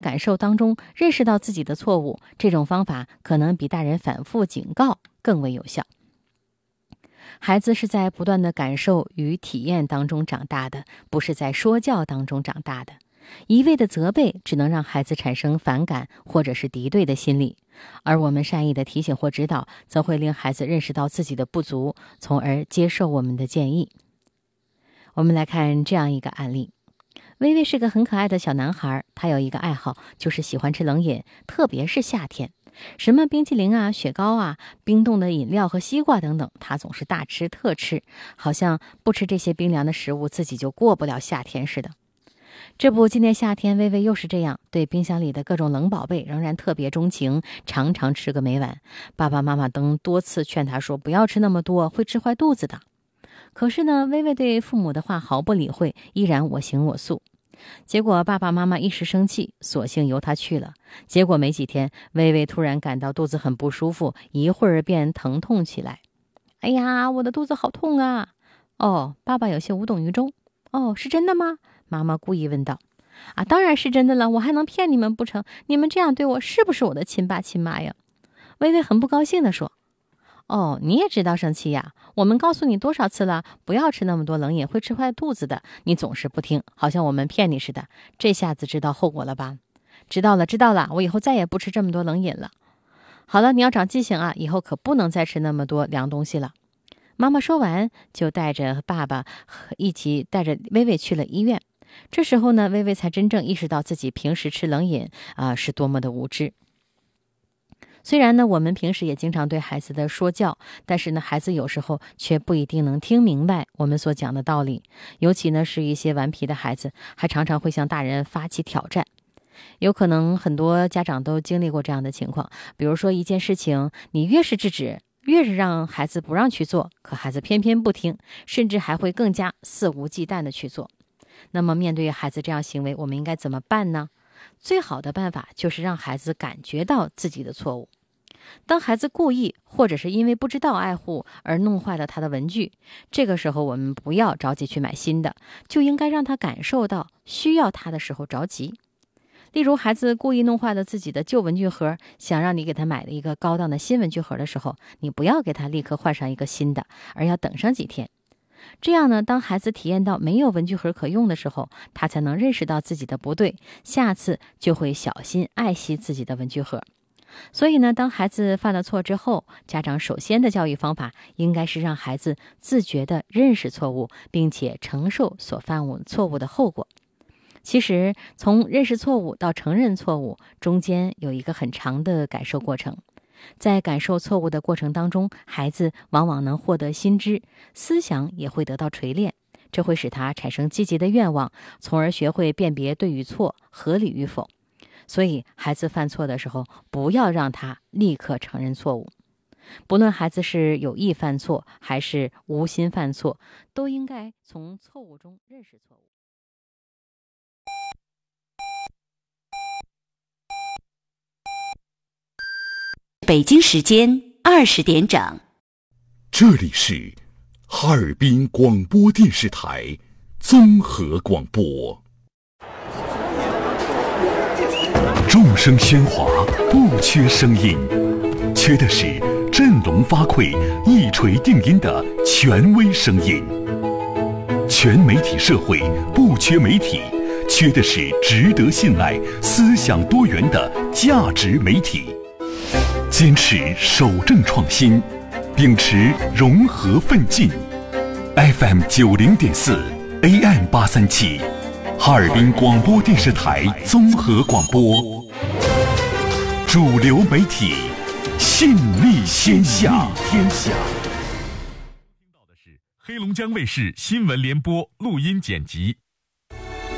感受当中认识到自己的错误，这种方法可能比大人反复警告更为有效。孩子是在不断的感受与体验当中长大的，不是在说教当中长大的。一味的责备只能让孩子产生反感或者是敌对的心理，而我们善意的提醒或指导，则会令孩子认识到自己的不足，从而接受我们的建议。我们来看这样一个案例。微微是个很可爱的小男孩，他有一个爱好，就是喜欢吃冷饮，特别是夏天。什么冰淇淋啊、雪糕啊、冰冻的饮料和西瓜等等，他总是大吃特吃，好像不吃这些冰凉的食物，自己就过不了夏天似的。这不，今年夏天，微微又是这样，对冰箱里的各种冷宝贝仍然特别钟情，常常吃个没完。爸爸妈妈等多次劝他说，不要吃那么多，会吃坏肚子的。可是呢，微微对父母的话毫不理会，依然我行我素。结果爸爸妈妈一时生气，索性由他去了。结果没几天，微微突然感到肚子很不舒服，一会儿便疼痛起来。哎呀，我的肚子好痛啊！哦，爸爸有些无动于衷。哦，是真的吗？妈妈故意问道。啊，当然是真的了，我还能骗你们不成？你们这样对我，是不是我的亲爸亲妈呀？微微很不高兴地说。哦，你也知道生气呀？我们告诉你多少次了，不要吃那么多冷饮，会吃坏肚子的。你总是不听，好像我们骗你似的。这下子知道后果了吧？知道了，知道了，我以后再也不吃这么多冷饮了。好了，你要长记性啊，以后可不能再吃那么多凉东西了。妈妈说完，就带着爸爸一起带着微微去了医院。这时候呢，微微才真正意识到自己平时吃冷饮是多么的无知。虽然呢，我们平时也经常对孩子的说教，但是呢，孩子有时候却不一定能听明白我们所讲的道理。尤其呢，是一些顽皮的孩子，还常常会向大人发起挑战。有可能很多家长都经历过这样的情况，比如说一件事情，你越是制止，越是让孩子不让去做，可孩子偏偏不听，甚至还会更加肆无忌惮地去做。那么面对孩子这样行为，我们应该怎么办呢？最好的办法就是让孩子感觉到自己的错误。当孩子故意或者是因为不知道爱护而弄坏了他的文具，这个时候我们不要着急去买新的，就应该让他感受到需要他的时候着急。例如，孩子故意弄坏了自己的旧文具盒，想让你给他买了一个高档的新文具盒的时候，你不要给他立刻换上一个新的，而要等上几天。这样呢，当孩子体验到没有文具盒可用的时候，他才能认识到自己的不对，下次就会小心爱惜自己的文具盒。所以呢，当孩子犯了错之后，家长首先的教育方法应该是让孩子自觉地认识错误，并且承受所犯错误的后果。其实，从认识错误到承认错误，中间有一个很长的感受过程。在感受错误的过程当中，孩子往往能获得新知，思想也会得到锤炼，这会使他产生积极的愿望，从而学会辨别对与错、合理与否。所以，孩子犯错的时候，不要让他立刻承认错误。不论孩子是有意犯错还是无心犯错，都应该从错误中认识错误。 北京时间20点整， 这里是哈尔滨广播电视台综合广播。众声喧哗，不缺声音，缺的是振聋发聩、一锤定音的权威声音。全媒体社会不缺媒体，缺的是值得信赖、思想多元的价值媒体。坚持守正创新，秉持融合奋进。FM 90.4 AM 837，哈尔滨广播电视台综合广播，主流媒体，信力天下。听到的是黑龙江卫视新闻联播录音剪辑。